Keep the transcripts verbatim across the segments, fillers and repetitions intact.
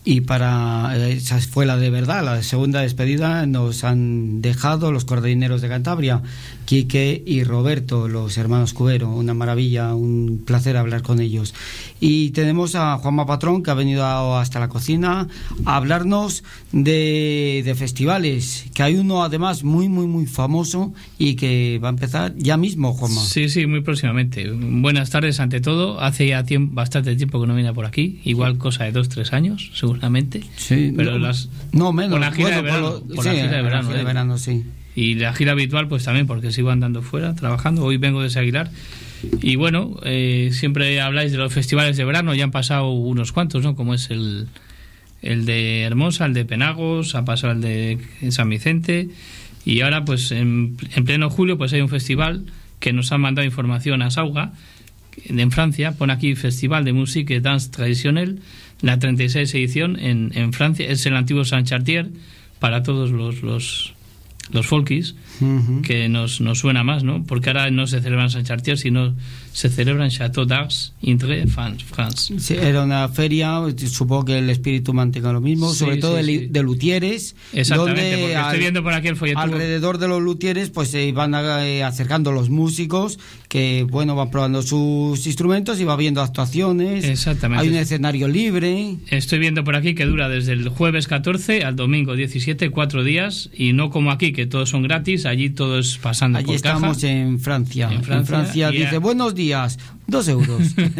y para esa fue la de verdad, la segunda despedida nos han dejado los Cordineros de Cantabria, Quique y Roberto, los hermanos Cubero. Una maravilla, un placer hablar con ellos. Y tenemos a Juanma Patrón, que ha venido hasta la cocina a hablarnos de, de festivales, que hay uno además muy muy muy famoso y que va a empezar ya mismo, Juanma. Sí, sí, muy próximamente. Buenas tardes ante todo. Hace ya tiempo, bastante tiempo que no viene por aquí, igual cosa de dos, tres años, seguramente. Sí, pero no, las no menos. Por la gira bueno, de verano, por lo, por sí, la gira de verano, la gira de ¿eh? verano, sí. Y la gira habitual pues también, porque sigo andando fuera trabajando. Hoy vengo desde Aguilar y bueno, eh, siempre habláis de los festivales de verano. Ya han pasado unos cuantos, ¿no? Como es el el de Hermosa, el de Penagos, ha pasado el de San Vicente, y ahora pues en, en pleno julio pues hay un festival que nos han mandado información a Sauga en Francia. Pone aquí Festival de Musique et Danse Traditionnelle, la treinta y seis edición en, en Francia. Es el antiguo Saint-Chartier para todos los los los folkies, uh-huh. que nos, nos suena más, ¿no? Porque ahora no se celebra en Saint-Chartier, sino se celebra en Château d'Ars, Intre, France. Sí, era una feria, supongo que el espíritu mantenga lo mismo, sí, sobre todo sí, de, sí. de luthieres. Exactamente, donde porque al, estoy viendo por aquí el folleto. Alrededor de los luthieres pues se van eh, acercando los músicos que, bueno, van probando sus instrumentos y va viendo actuaciones. Exactamente. Hay un escenario libre. Estoy viendo por aquí que dura desde el jueves catorce al domingo diecisiete, cuatro días, y no como aquí, que todos son gratis. Allí todo es pasando allí por caja. Allí estamos en Francia. En Francia, en Francia dice, a... buenos días, dos euros.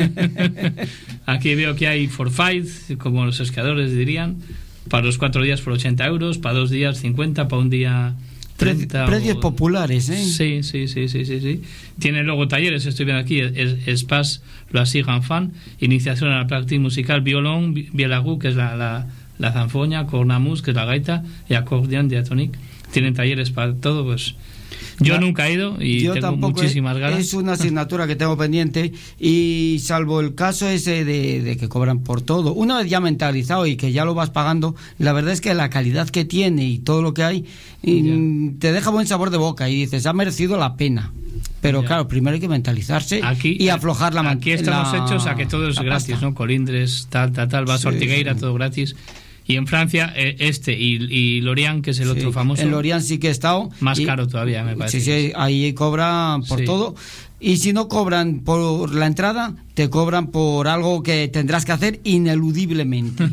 Aquí veo que hay forfait, como los esquiadores dirían, para los cuatro días por ochenta euros, para dos días cincuenta, para un día treinta. Precios o... populares, ¿eh? Sí, sí, sí, sí, sí, sí. Tiene luego talleres, estoy viendo aquí, Espace Loisir Enfant, iniciación a la práctica musical, violón, violagú, que es la, la, la zanfoña, cornamus, que es la gaita, y acordeón diatonique. Tienen talleres para todo, pues... Yo ya, nunca he ido y yo tengo muchísimas ganas. Es una asignatura que tengo pendiente, y salvo el caso ese de, de que cobran por todo, una vez ya mentalizado y que ya lo vas pagando, la verdad es que la calidad que tiene y todo lo que hay y, te deja buen sabor de boca y dices, ha merecido la pena. Pero ya. Claro, primero hay que mentalizarse aquí, y aflojar la Aquí estamos la, hechos a que todo es gratis, pasta. ¿No? Colindres, tal, tal, tal, vas sí, a Ortigueira, sí. Todo gratis. Y en Francia, este y, y Lorient, que es el sí, otro famoso. En Lorient sí que he estado. Más y, caro todavía, me parece. Sí, sí, ahí cobran por sí. todo. Y si no cobran por la entrada, te cobran por algo que tendrás que hacer ineludiblemente.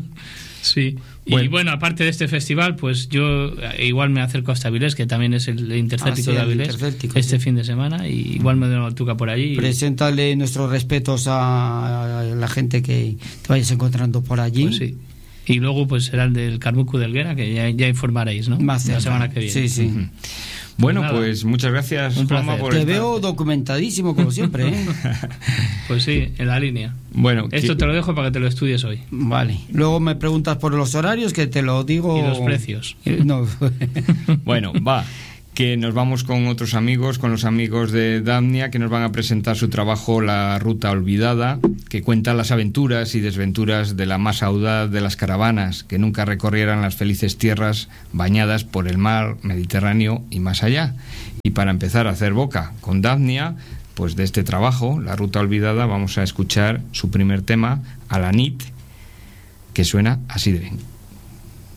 Sí. Bueno. Y bueno, aparte de este festival, pues yo igual me acerco hasta Avilés, que también es el Intercéltico ah, sí, de Avilés, este sí. fin de semana, y igual me doy una tuca por ahí. Preséntale nuestros respetos a la gente que te vayas encontrando por allí. Pues sí. Y luego pues será el del Carbuco de Helguera, que ya, ya informaréis, ¿no? Más la semana que viene. Sí, sí. Uh-huh. Bueno, pues, pues muchas gracias, Juanma, por Te esta... veo documentadísimo, como siempre, ¿eh? Pues sí, en la línea. Bueno, esto que... te lo dejo para que te lo estudies hoy. Vale. Luego me preguntas por los horarios, que te lo digo... Y los precios. No. Bueno, va. Que nos vamos con otros amigos, con los amigos de Damnia, que nos van a presentar su trabajo La Ruta Olvidada, que cuenta las aventuras y desventuras de la más audaz de las caravanas que nunca recorrieran las felices tierras bañadas por el mar Mediterráneo y más allá. Y para empezar a hacer boca con Damnia, pues de este trabajo, La Ruta Olvidada, vamos a escuchar su primer tema, A la nit, que suena así de bien.